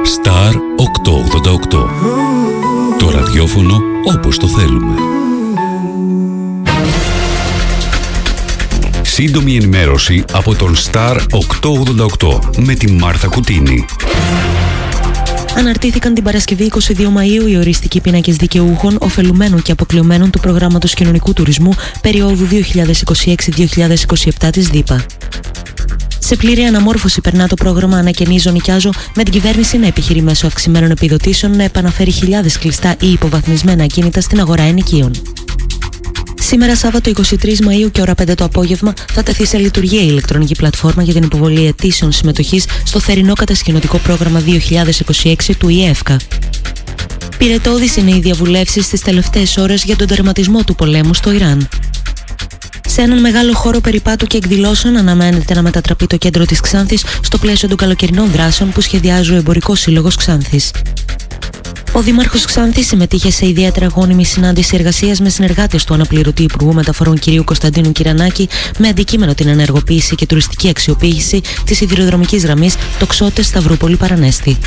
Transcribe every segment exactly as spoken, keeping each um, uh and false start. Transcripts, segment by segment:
Star οκτακόσια ογδόντα οκτώ. Το ραδιόφωνο όπως το θέλουμε. Σύντομη ενημέρωση από τον Star οκτακόσια ογδόντα οκτώ με τη Μάρθα Κουτίνη. Αναρτήθηκαν την Παρασκευή είκοσι δύο Μαΐου οι οριστικοί πίνακες δικαιούχων, ωφελουμένων και αποκλειωμένων του προγράμματος κοινωνικού τουρισμού περίοδου δύο χιλιάδες είκοσι έξι με δύο χιλιάδες είκοσι επτά της ΔΥΠΑ. Σε πλήρη αναμόρφωση περνά το πρόγραμμα Ανακαινίζω Νοικιάζω, με την κυβέρνηση να επιχειρεί μέσω αυξημένων επιδοτήσεων να επαναφέρει χιλιάδες κλειστά ή υποβαθμισμένα ακίνητα στην αγορά ενοικίων. Σήμερα, Σάββατο είκοσι τρεις Μαΐου και ώρα πέντε το απόγευμα, θα τεθεί σε λειτουργία η ηλεκτρονική πλατφόρμα για την υποβολή αιτήσεων συμμετοχής στο θερινό κατασκηνωτικό πρόγραμμα δύο χιλιάδες είκοσι έξι του ΙΕΦΚΑ. Πυρετώδης είναι οι διαβουλεύσεις στις τελευταίες ώρες για τον τερματισμό του πολέμου στο Ιράν. Σε έναν μεγάλο χώρο περιπάτου και εκδηλώσεων αναμένεται να μετατραπεί το κέντρο της Ξάνθης στο πλαίσιο των καλοκαιρινών δράσεων που σχεδιάζει ο Εμπορικός Σύλλογος Ξάνθης. Ο Δήμαρχος Ξάνθης συμμετείχε σε ιδιαίτερα γόνιμη συνάντηση εργασίας με συνεργάτες του αναπληρωτή Υπουργού Μεταφορών κ. Κωνσταντίνου Κυρανάκη, με αντικείμενο την ενεργοποίηση και τουριστική αξιοποίηση της σιδηροδρομικής γραμμής Τοξότες Σταυρούπολη Παρανέστη.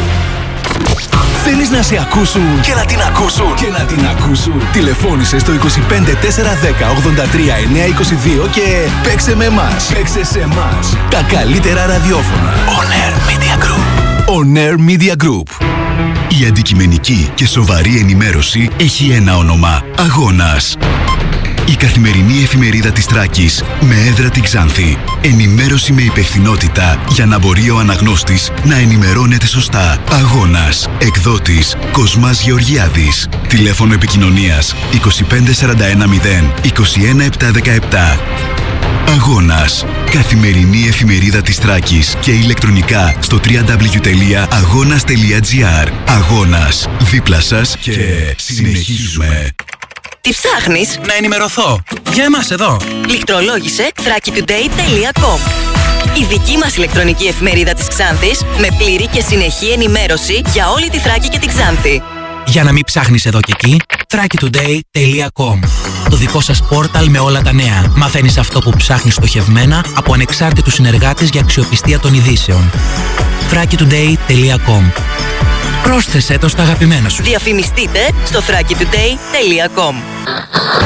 Θέλεις να σε ακούσουν και να την ακούσουν και να την ακούσουν. Τηλεφώνησε στο είκοσι πέντε τετρακόσια δέκα ογδόντα τρία εννιακόσια είκοσι δύο και παίξε με εμάς. Παίξε σε εμάς. Τα καλύτερα ραδιόφωνα. On Air Media Group. On Air Media Group. Η αντικειμενική και σοβαρή ενημέρωση έχει ένα όνομα. Αγώνας. Η καθημερινή εφημερίδα της Θράκης με έδρα την Ξάνθη. Ενημέρωση με υπευθυνότητα για να μπορεί ο αναγνώστης να ενημερώνεται σωστά. Αγώνας. Εκδότης Κοσμάς Γεωργιάδης. Τηλέφωνο επικοινωνίας είκοσι πέντε σαράντα ένα μηδέν είκοσι ένα επτακόσια δεκαεπτά. Αγώνας. Καθημερινή εφημερίδα της Θράκης και ηλεκτρονικά στο double-u double-u double-u τελεία αγώνας τελεία τζι άρ. Αγώνας. Δίπλα σας και, και συνεχίζουμε. Τι ψάχνεις? Να ενημερωθώ. Για εμάς εδώ. Λιχτρολόγησε θράκη τουντέι τελεία κομ. Η δική μας ηλεκτρονική εφημερίδα της Ξάνθης με πλήρη και συνεχή ενημέρωση για όλη τη Θράκη και την Ξάνθη. Για να μην ψάχνεις εδώ και εκεί, θράκη τουντέι τελεία κομ. Το δικό σας πόρταλ με όλα τα νέα. Μαθαίνεις αυτό που ψάχνεις στοχευμένα από ανεξάρτητους συνεργάτες για αξιοπιστία των ειδήσεων. θράκη τουντέι τελεία κομ. Πρόσθεσέ το στα αγαπημένα σου. Διαφημιστείτε στο θράκη τουντέι τελεία κομ.